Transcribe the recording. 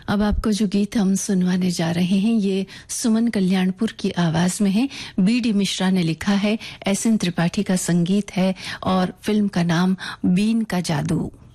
अब आपको जो गीत हम सुनवाने जा रहे हैं ये सुमन कल्याणपुर की आवाज में है। बी.डी. मिश्रा ने लिखा है, एस.एन. त्रिपाठी का संगीत है और फिल्म का नाम बीन का जादू।